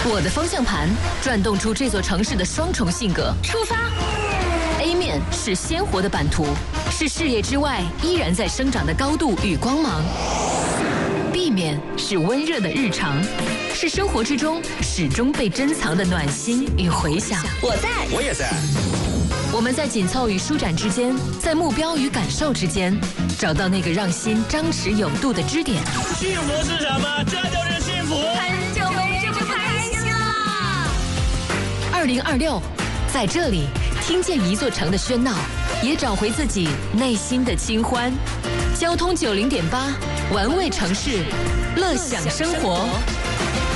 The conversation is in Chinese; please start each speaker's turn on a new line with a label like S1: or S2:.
S1: 我的方向盘转动出这座城市的双重性格。出发 ！A 面是鲜活的版图，是视野之外依然在生长的高度与光芒。B 面是温热的日常，是生活之中始终被珍藏的暖心与回响。
S2: 我在，
S3: 我也在。
S1: 我们在紧凑与舒展之间，在目标与感受之间，找到那个让心张弛有度的支点。
S3: 幸福是什么？这就是幸福。
S2: 很久没这么开心了。
S1: 2026，在这里听见一座城的喧闹，也找回自己内心的清欢。交通90.8，玩味城市，乐享生活。